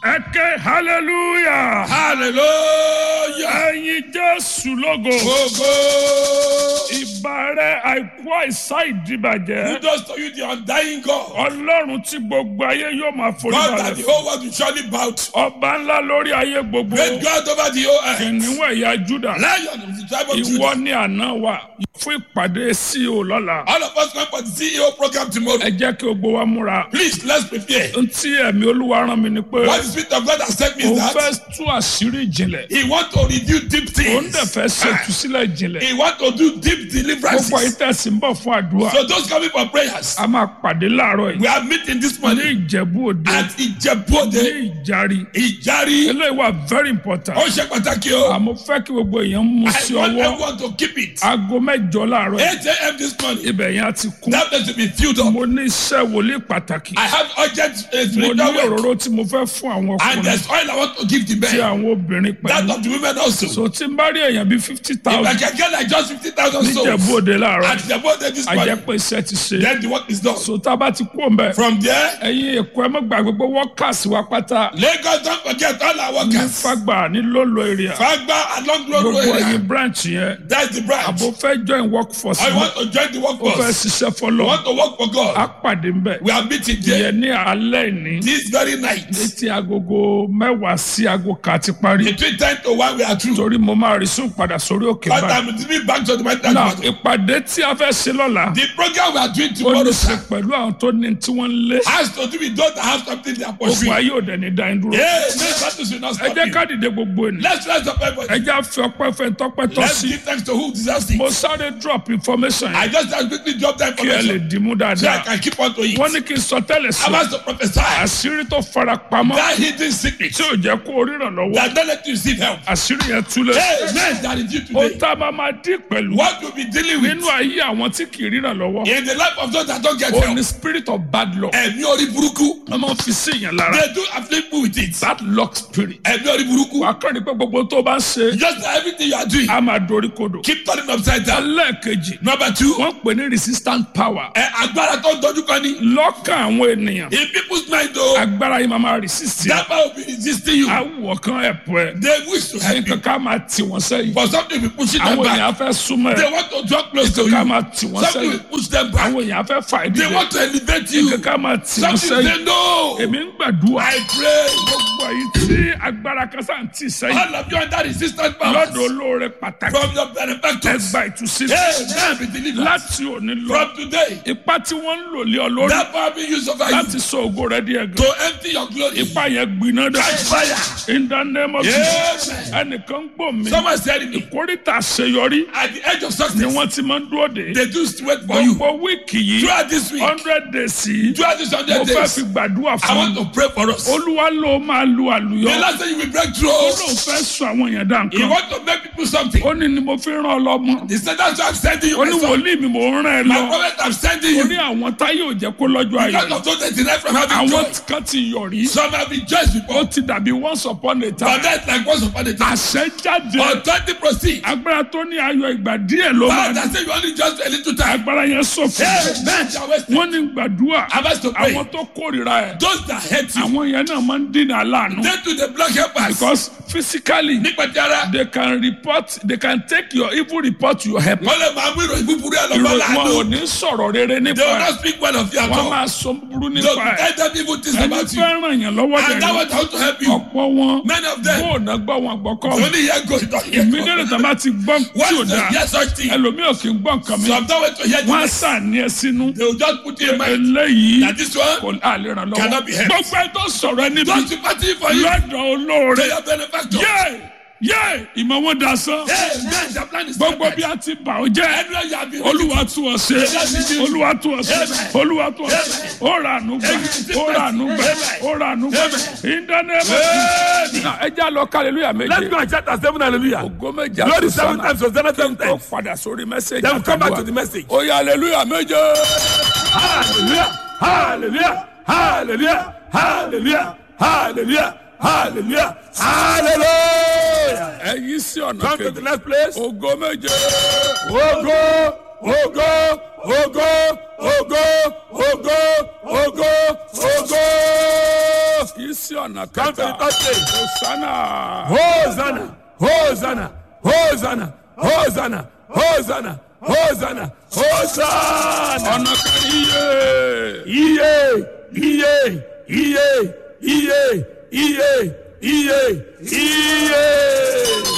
Eke hallelujah. Hallelujah. Ẹyin Jésù lógo. Ogo. Ìbàrẹ̀ àìkú àìsá ìdìbàjẹ́. Kudos to you, the undying God. Ọlọ́run tí gbogbo ayé yóò máa forí God that balẹ̀ the fún. whole world will surely bow to. Ọba ńlá lórí ayé gbogbo. Great God over the whole earth. Kìnìún ẹ̀yà Júdà. Lion of the tribe of Ìwọ Judah. ni àná wa fún ìpàdé CEO lọ́la. All of us come for the CEO program tomorrow. Ẹ jẹ́ kí gbogbo wa múra. Please, let's prepare. Ntí ẹ̀mí Olúwa rán mi ni pé What the Spirit of God has sent me òun is that fẹ́ tú àṣírí ìjìnlẹ̀. He wants to reveal deep Òun things. dẹ̀ fẹ́ ṣètúsílẹ̀ ìjìnlẹ̀. He wants to do deep Gbogbo deliverances. ìtẹ̀sí ń bọ̀ fún àdúrà. So those coming for prayers, A máa pàdé láàárọ̀ yìí. we are meeting this Ní morning Ìjẹ̀bú Òde. at Ijebu-Ode, Ní Ìjàrí. Ìjàrí. Eléyìí wà very important. Ó ṣe pàtàkì o. Àmọ́ fẹ́ kí gbogbo èèyàn mú I sí want ọwọ́. everyone to keep it. Aago 8 láàárọ̀ yìí. 8 a.m. this morning. Ibẹ̀ yẹn á ti kún. That place will be filled up. Mo ní iṣẹ́ wòlíì pàtàkì. I have urgent Mo ní spiritual work. òróró tí mo fẹ́ fún àwọn And ọkùnrin there's oil I want to give the tí men. àwọn obìnrin That pẹ̀lú. of the women also. So tí n bá rí èèyàn bíi If 50,000 I can get like just 50,000 ní souls Ìjẹ̀bú Òde láàárọ̀, at Ijebu-Ode this a jẹ́ morning, pé iṣẹ́ ti ṣe. then the work is done. So tá a bá ti kú òǹbẹ̀. From there, Ẹ̀yin Èkó ẹ má gbàgbé pé workers wa pátá Lagos, don't forget all our ní workers. Fágbà ní Lolo area. Fagba along road Gbogbo area. ẹ̀yin branch yẹn. That's the branch. Àbò fẹ́ join workforce. I want to join the Ó fẹ́ workforce. ṣiṣẹ́ I fọlọ́. want to work for A God. pàdé ń bẹ̀. We are meeting there Ìyẹn ní alẹ́ ìní. this very night. Létí agogo 10 sí aago kan ti parí. Between 10 to 1, we are through. Torí mo máa rí sùn padà sórí òkè But báyìí. I'm moving back to the mountain. Now ìpàdé tí a fẹ́ ṣe lọ́la. The program we are doing Ó ní tomorrow, ṣe sir, pẹ̀lú àwọn tó ní tí wọ́n ń lé. has to do with those that have something they are Ogun pursuing. ayé ò dẹ̀ ní dá yín dúró. Yeah, no battles will not Ẹ stop jẹ́ you. ká dìde gbogbo ènìyàn. Let's rise up everybody. Ẹ jẹ́ á fi ọpẹ́ fẹ́ tọ́pẹ́ tọ́ Let's sí. give thanks to who deserves it. Mo sáré drop information I yẹn just have quickly drop that kí ẹ lè information dìmú so I dáadáa. can keep on to it. Wọ́n ní kí n sọ tẹ́lẹ̀ sí. I want to prophesy Àṣírí tó fara pamọ́ that hidden secret tí ò jẹ́ kó ríran lọ́wọ́. that don't let you receive help. Àṣírí yẹn túlẹ̀. Amen. That is you Ó today. tá a máa máa dín pẹ̀lú What you'll be dealing nínú with ayé àwọn tí kì í ríran lọ́wọ́. in the life of those that don't get Ó help. ní spirit of bad luck. Ẹ̀mí orí burúkú. Wọ́n máa ń fi sí èèyàn lára. They do afflict me with it. Bad luck spirit. Ẹ̀mí orí burúkú. Wà á kàn ní pé gbogbo tó bá ń ṣe Just everything you are doing, á máa dorí kodò. keep turning upside down. Ẹlẹ́ẹ̀kejì Number 2, wọ́n pè ní resistant power. agbára tó ń dojú kan ní. Lọ́kàn àwọn ènìyàn In people's mind though, agbára yìí máa máa resist yẹn. that power will be resisting you. Àwọ̀ kan ẹ̀pọ̀ ẹ̀. They wish to help Ẹ̀yin you, kankan máa tì wọ́n sẹ́yìn. but something will push them Àwọn back. èèyàn á fẹ́ súnmọ́ They ẹ̀. want to draw close to Kankan you. máa tì wọ́n Something sẹ́yìn. will push them back. Àwọn èèyàn á fẹ́ fà They ìdílé. want to elevate you. Kankan máa tì wọ́n Something sẹ́yìn. they know. Èmi ń gbàdúrà. I pray. Gbogbo èyí tí agbára kan sáà ń tì sẹ́yìn. All of you under resistance powers Lọ́dọ̀ olóore pàtàkì. from your benefactors. Ẹgbà ìtúsílẹ̀. Amen. Be delivered. Láti òní lọ. From today, Ipá tí wọ́n ń lò lé ọ lórí that power being used over you láti sọ ògo rẹ di ẹ̀gàn. to empty your glory. Ipá yẹn gbiná dẹ. Catch fire. In the name of Jesus. Amen. Ẹnìkan gbọ́ mi. Someone said to me, Kórìtà àṣeyọrí at the edge of ni success, wọ́n ti máa ń dúró dé. they do wait for you. Gbogbo wíìkì yìí Throughout this week, 100 days yìí throughout this mo 100 fẹ́ days, fi gbàdúrà I fún want mi. to pray for us. Olúwa ló máa lu àlùyọ. The last thing you will break through, Ó lóun fẹ́ sọ àwọn èèyàn dá you nǹkan. want to make people something. Ó ní ni mo fi rán ọ lọ́mọ. He said, that's why I'm sending you. Ó My ní son. wòlíì mi mò ń rán ẹ My lọ. prophet, I'm sending Ó you. ní àwọn táyé ò jẹ́ kó lọ́jọ́ ayọ̀ Because yìí. of those that deny from having Àwọn joy. kan ti yọ̀ rí. Some have been judged Ó before. ti dàbí once upon a But time. that's like once upon a time. Àṣẹ jáde. Authority proceed. Agbára tó ní ayọ̀ ìgbà díẹ̀ ló máa But ní. I say you only just a little time. Agbára yẹn ṣòfò. Amen. Shall we start? Wọ́n ní gbàdúrà. I'm asked to pray. Àwọn tó kórìíra ẹ̀. Those that hate you, Àwọn yẹn náà máa ń dínà aláàánú. they do the block helpers. Because physically Nípa ti ara, they can take your evil report to your help. wọ́n lè máa mú ìròyìn búburú ẹ̀ lọ́gbọ́n Ìròyìn wọn ò láàánú. ní sọ̀rọ̀ rere They will nípa ẹ̀. not speak well of you at Wọ́n all. máa sọ búburú They nípa will ẹ̀. tell them evil things Ẹni about you. fẹ́ ràn yàn lọ́wọ́ And that dẹ̀ was how to help you. ọ̀pọ̀ wọn Many of them, bóònà gbọ́ wọn gbọ́kọ́. only hear good, don't hear good. Ìmídẹ́rẹ̀ tán bá ti gbọ́ tí ò Once they dáa. hear such thing, Ẹlòmíì ò kì í gbọ́ nǹkan mi. some don't wait to hear Wọ́n á this. sàn ní ẹ sínú. They will just put you in mind Eléyìí that this one kò lè ràn lọ́wọ́. cannot be helped. Gbogbo ẹ tó sọ̀rọ̀ ẹ níbi don't sympathy for you. lọ́dọ̀ olóore. They are benefactors. Yé ìmọ̀ wọn dasán. Amen. The plan is Gbogbo perfect. bí a ti bà ó jẹ́. Anywhere you have been Olúwa tú ọ ṣe. Olúwa tú ọ ṣe. Olúwa tú ọ ṣe. Ó ra àánú gbà. Ó ra àánú gbà. Ó ra àánú gbà. In the name of Jesus. Ẹ já lọ hallelujah méje. Let's go and shout at 7 hallelujah. Ògo méje. Glory 7 times, Hosanna 7 Tó times. padà sórí mẹ́sẹ̀gì. Then we come back to the message. Ó yá hallelujah méje. Hallelujah. Hallelujah. Hallelujah. Hallelujah. Hallelujah. Hallelujah. Hallelujah. Ẹ yí sí ọ̀nà Come to the kejì. next place. Ògo méje. Ogo, ogo, ogo, ogo, ogo, ogo, ogo. Kì í sí sí ọ̀nà Come to the kẹta. third place. Hosanna. Hosanna, Hosanna, Hosanna, Hosanna, Hosanna, Hosanna, Hosanna. ọ̀nà kẹrin iye. Iye, iye, iye, iye, iye, iye, iye.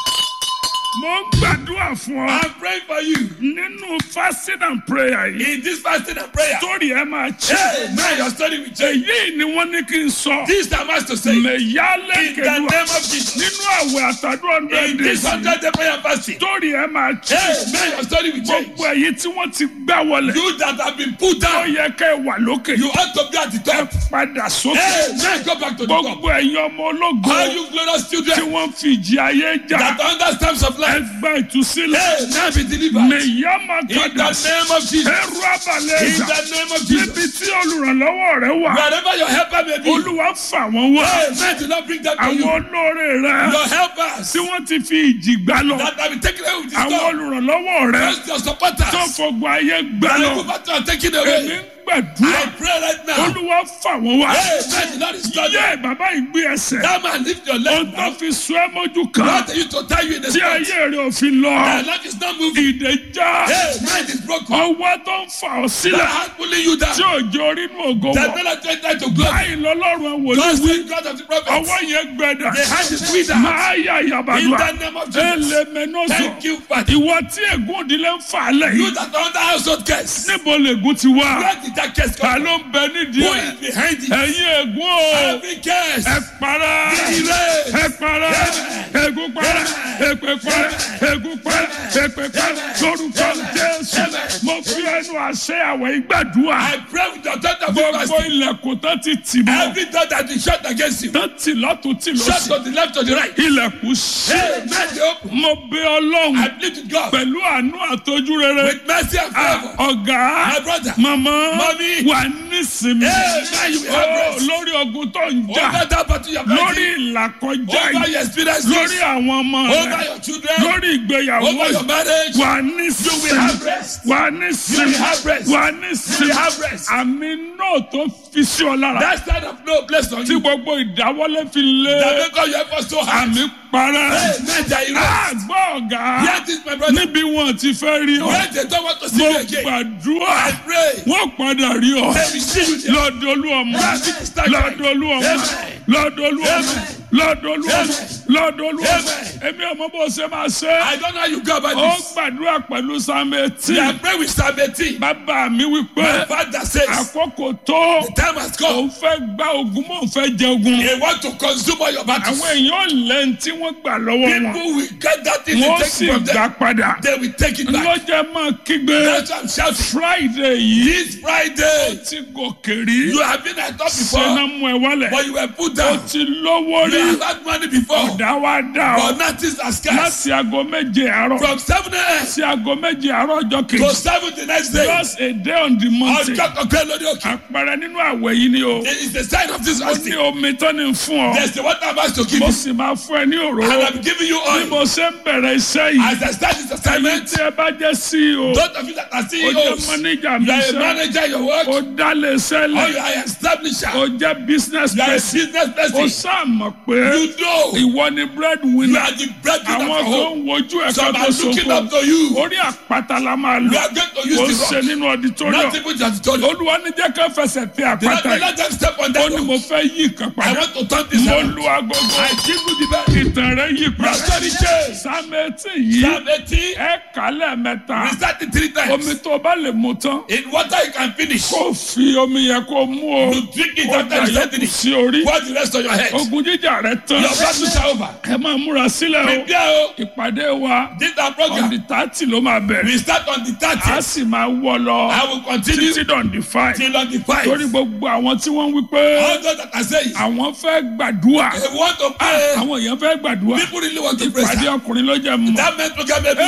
mo ń gbàdúrà fún ọ. I'm praying for you nínú fasting and prayer yìí. in this fasting and prayer. torí ẹ máa Hey, ṣe. now your story will change. èyí ni wọ́n ní kí n sọ. This time I to say, mẹ̀yálẹ̀ in the kẹdùn. name of Jesus, nínú àwẹ̀ àtàdúrà in hundred this days. 100-day prayer and fasting, torí ẹ máa hey, ṣe. now your story will change. gbogbo èyí tí wọ́n ti gbá wọlé. You that have been put ó down, yẹ kẹ́ ẹ wà lókè. you ought to be at the top. padà sókè. Hey, now go back to the top. gbogbo ẹ̀yin ọmọ ológo. All you glorious tí children wọ́n fi ìjì ayé jà. that under times of life, ẹgbẹ́ ìtúsílẹ̀. hey, now be delivered. mẹ̀yàmà In the kàdà. name of Jesus. ẹrú abalẹ̀ In ẹ̀dá. the name of Jesus. níbi tí olùrànlọ́wọ́ rẹ wà. Wherever your helper may be, olúwa fà wọ́n wá. hey, man, do not bring them to you. àwọn olóore rẹ. Your helpers tí wọ́n ti fi ìjì gbá lọ. that have been taken away with this àwọn storm. olùrànlọ́wọ́ rẹ. Just your supporters. tó fọgbọ ayé gbá And lọ. the people are taken èmi away. ń gbàdúrà. I pray right now. olúwa fà wọ́n wá. Hey, man, do not restore them. yé bàbá ìgbé ẹsẹ̀. That man lift your ohun leg tó now. fi sún ẹ mójú kan. Not you to tie you in the tí spot. ayé rẹ ò fi lọ. That life is not moving. ìdè já. Hey, mind is broken. ọwọ́ tó ń fà ọ́ That sílẹ̀. hand pulling you down. tí òjò rínú ògo That wọ̀. men are trying to glory. báyìí lọ́lọ́run wòlíì God wí. save God of the prophets. ọwọ́ yẹn gbẹdà. The hand is withered. máa yà In yàbàdùà. the name of Jesus. ẹlẹ́mẹ̀nọ́sọ. Thank you, Father. ìwọ tí ègún òdìlé ń fà á lẹ̀ You yìí. that are under household curse. níbo lègún ti wá. Where did that curse ta come ló from? ń bẹ nídìí Who ẹ̀. is behind it? ẹ̀yin ègún o. Every curse. ẹ para. Erase. ẹ para. ègún para. èpè para. ègún para. èpè para. lórúkọ Jésù. mo fi ẹnu àṣẹ àwẹ̀ ìgbàdúrà. I pray with the authority of gbogbo fasting. ilẹ̀kùn tó ti tì mọ́. Every door that is shut against you. tó ti lọ́tún tì Shut lọ́sì. to the left or the right. ilẹ̀kùn ṣí. Hey, man, they open. mo bẹ̀ Ọlọ́run I plead with God. pẹ̀lú àánú àtọ́jú rere. With mercy and favor. ọ̀gá My brother. màmá Mommy. wà nísìmí. Hey, man, you will have Ó, rest. lórí ogun tó ń jà. Over that battle you are lórí fighting. ìlàkọjá Over yìí. your experiences. lórí àwọn ọmọ Over rẹ. your children. lórí ìgbéyàwó Over your yìí. marriage. wà You will nísìmí. have rest. wà You nísìmí. will have rest. wà You will nísìmí. have rest. àmì náà tó fi sí ọ lára. That side of no place on tí you. gbogbo ìdáwọ́lé fi lé. That make all your efforts so hard. àmì parẹ́. Hey, man, they erase. àgbọ̀ ọ̀gá. Hear this, my brother. níbi wọn ti fẹ́ rí ọ. When they don't want to see mo you again. gbàdúrà. I pray. wọ́n padà rí ọ. Let me see you there. lọ́dọ̀ọ́lù ọmọ. lọ́dọ̀ọ́lù ọmọ. Amen. lọ́dọ̀ọ́lù ọmọ. Amen. lọ́dọ̀ọ́lù ọmọ. Amen. lọ́dọ̀ọ́lù ọmọ. Amen. èmi ọmọ bó ṣe máa ṣe. I don't know how you go about ó this. gbàdúrà pẹ̀lú sàmẹ́tì. I pray with Psalm 18. bàbá mi My wípé father says, àkókò tó. the time has come. òun fẹ́ gba ogun mọ́ òun fẹ́ jẹ ogun. They want to consume all your battles. àwọn èèyàn lẹ́yìn tí wọ́n gbà lọ́wọ́ wọn. People will get that thing wọ́n and take sì it from gbà them. padà. They will take it back. lọ́jọ́ máa kígbe. That's why I'm shouting. Friday yìí. This Friday, ti gòkè rí. you have been at top sẹ́nà before, mú ẹ wálẹ̀. but you were put ó down. ti lówó You rí. have had money before, ọ̀dà wa dà but ọ́. nothing is scarce. láti aago méje àárọ̀. From 7 a.m. sí aago méje àárọ̀ ọjọ́ to kejì. 7 the next day, just a day on the mountain. ọjọ́ kankan lórí òkè. àpẹẹrẹ nínú àwẹ̀ yìí ni o. It is the sign of this ó ní fasting. omi tó ní fún ọ. There's the water I'm about to give mo you, sì máa fún ẹ ní and òróró. I'm giving you bí oil. mo ṣe ń bẹ̀rẹ̀ iṣẹ́ yìí. As I start this assignment, tí ẹ bá jẹ́ CEO. those of you that are ó jẹ́ CEOs, manager mi you are a iṣẹ́. manager, your work, ó dálé iṣẹ́ or lẹ̀. you are an establisher, ó jẹ́ business you are a person. business ó person. sáà mọ̀ pé You know ìwọ ni you breadwinner. are the breadwinner àwọn for tó home. ń wojú ẹ̀ka Some tó are looking sọ̀kò. up to you. orí àpáta la máa We lò. are going to ó use ṣe the rock. nínú auditorium. Not even just told you. olúwa ní jẹ́ ká fẹsẹ̀ tẹ Did not àpáta yìí. let them step on ó that ní mo rock. fẹ́ yí nǹkan I padà. want to turn this mo around. lu agogo. I jingle the bell. ìtàn rẹ̀ yí Your padà. story change. sámẹ́tì yìí. Psalm 18, ẹ kálẹ̀ mẹ́ta. recite it 3 times. omi tó bá lè mu tán. In water you can finish. kó fi omi yẹn kó mú o. You drink it ó after dà you yókù finish. sí orí. Pour the rest on your head. ogun jíjà rẹ̀ tán. Your battles are over. ẹ máa múra sílẹ̀ o. Prepare o. ìpàdé wa This our on program. the 30 ló máa bẹ̀rẹ̀. We start on the a 30th. sì máa wọ́ lọ I will continue títí on the 5. till on the torí 5th. gbogbo àwọn tí wọ́n wí pé All those that are saying, àwọn fẹ́ gbàdúrà. they want to pray. àwọn èèyàn fẹ́ gbàdúrà. People really want to pray. ìpàdé sir. ọkùnrin ló jẹ́ mọ́. That meant program may be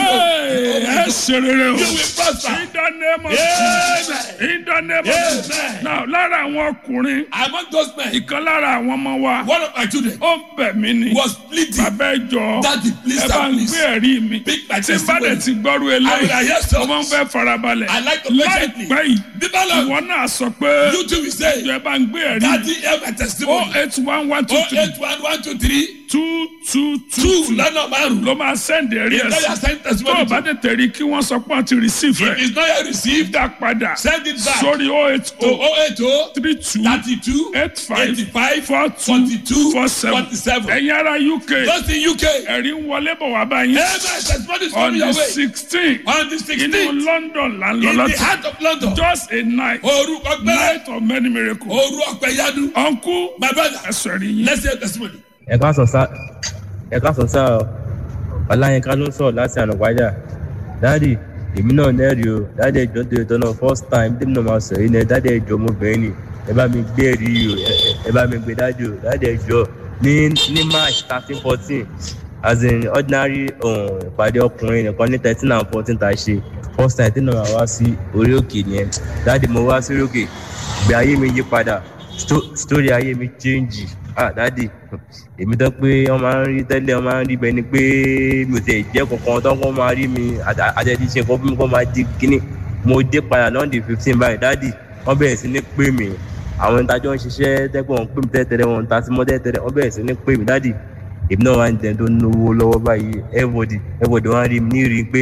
ẹ ṣe rere o. You will prosper. in the name of Amen. Jesus. in the name of Jesus. Amen. now lára àwọn ọkùnrin Among those men, ìkan lára àwọn ọmọ wa one of my children, ó ń bẹ̀ mí ni was pleading. bàbá ẹ jọ Daddy, please, ẹ bá ń please. gbé ẹ̀rí mi Pick my tí bá dẹ̀ testimony. ti gbọ́rú I will eléyìí hear so. mo máa ń fẹ́ farabalẹ̀ I like to patiently. láìpẹ́ yìí Develop. ìwọ náà sọ pé You too will say, ẹ bá ń gbé ẹ̀rí mi Daddy, hear my testimony. 0811232 0811232 222 lọ́nà márùn-ún. ló máa sẹ́ndì ẹ̀rí If ẹ̀ not sí your send tó o testimony bá to, tètè rí kí wọ́n sọ pé wọ́n ti receive if ẹ̀ it's not yet received, dá padà send it back sórí to 080 080 32 32 85 42 42 47 47. ẹ̀yin ará UK Those in UK, ẹ̀rí ń wọlé bọ̀ wá báyìí amen. Testimony is on coming the your way. 16th On the inú 16th, London là ń lọ in the lọ́tọ̀ heart of London, just a night Oru Ọpẹ́, night of many miracles Oru Ọpẹ́ Yadu, uncle my brother, ẹ̀sọ̀ ẹ̀rí yín. let's hear testimony. ẹ káàsán sá ọ ọláyínká ló ń sọ̀rọ̀ láti ànàpájà dáàdì èmi náà lẹ́rìí o dáàdì ẹjọ́ tó yẹ tọ́nà first time tí mo náà máa sọ yìí ni dáàdì ẹjọ́ ọmọbìnrin ni ẹ bá mi gbé ẹ̀rí o ẹ bá mi gbé dáàdì o dáàdì ẹjọ́ ní march 13-14 as in ordinary ìpàdé ọkùnrin nìkan ní 13 and 14 tá a ṣe first time tí mo náà wá sí orí òkè nìyẹn dáàdì mo wá sí orí òkè ìgbé ayé mi yí padà story ayé mi change dáàdì èmi tó pé wọ́n máa ń rí tẹ́lẹ̀ wọ́n máa ń rí bẹ́ẹ̀ ni pé mi ò tẹ̀ jẹ́ kankan tó ń kọ́ máa rí mi àtẹ̀tí ṣe nǹkan fún mi kó máa di kíní mo dé padà lọ́ndì 15 báyìí dáàdì wọ́n bẹ̀rẹ̀ sí ní pè mí àwọn ìtajọ́ ń ṣiṣẹ́ tẹ́gbọ̀n ń pè mí tẹ́tẹ́rẹ́ wọn ta sí mọ́ tẹ́tẹ́rẹ́ wọ́n bẹ̀rẹ̀ sí ní pè mí dáàdì èmi náà wá ń jẹun tó náwó lọ́wọ́ báyìí everybody wọ́n á rí mi ní rí pé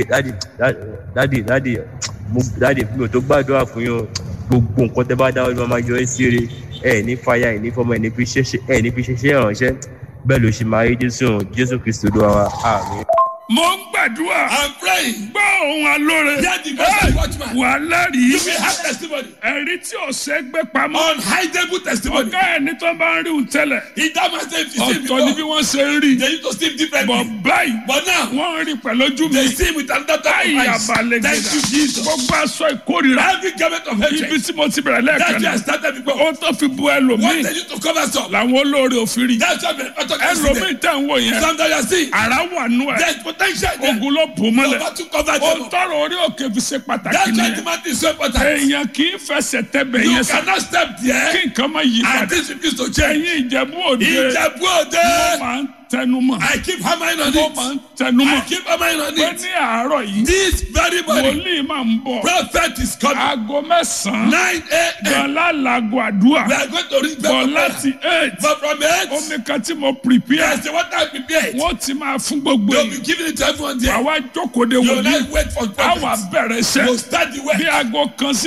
dáàdì mi ò tó gbàdúrà fún yín gbogbo nǹkan tẹ́ bá dáwọ́ ni wọ́n máa yọ ẹ́ sí eré ẹ̀ ní fàyà ẹ̀ ní fọmọ ẹ̀ ní fi ṣiṣẹ́ ìrànṣẹ́ bẹ́ẹ̀ ló ṣe máa rí jésù kristu ló wà àmín. mo ń gbàdúrà I'm praying. gbọ́ ohun alóore Hear the voice of watchman. wà á lẹ́rìí You will have testimony. ẹ̀rí tí ò ṣe é gbé pamọ́ Unhidable testimony. ọ̀gá ẹni tó bá ń rí òun tẹ́lẹ̀ He that man say if you see ọ̀tọ̀ ni bí before, wọ́n ṣe ń rí they used to see bọ̀ differently. báyìí But now, wọ́n ń rí pẹ̀lú ojú mi they see with another type báyìí of eyes. àbálẹ̀ Thank you, Jesus. gbogbo aṣọ ìkórìíra Every garment of ibi hatred tí mo ti bẹ̀rẹ̀ that lẹ́ẹ̀kan you have náà started before, ó tó fi bu what ẹlòmíì they used to cover some, làwọn olóore òfin rí that's what the author can see ẹlòmíì them. tẹ̀ ń wò yẹn Some that you are seeing, ara wà nù ẹ̀ there's potential there. ogun ló bù mọ́lẹ̀ Number two, cover ó them up. tọrọ orí òkè fi ṣe pàtàkì That's why the nìyẹn man is so important. èèyàn kì í fẹsẹ̀ tẹ́bẹ̀ You yẹn sá cannot step kí there nǹkan má yí and padà this refuse to change. ẹ̀yin Ìjẹ̀bú Òde Ìjẹ̀bú Òde. wọ́n máa ń tẹnumọ́ I keep hammering on wọ́n máa ń it. tẹnumọ́ I keep hammering on pé it. ní àárọ̀ yìí This very morning, wòlíì máa ń bọ̀ prophet is coming. aago mẹ́sàn-án 9 a.m. gbọ̀nlá làgọ̀ àdúrà We are going to reach bọ̀ back láti 8 but from 8, omi kan tí mo prepare there's the water prepared. wọ́n ti máa fún gbogbo You'll yìí be giving it to everyone there. àwa jókòó de You'll wòlíì not wait for àwa prophets. bẹ̀rẹ̀ iṣẹ́ You'll start the work. bí aago kan sí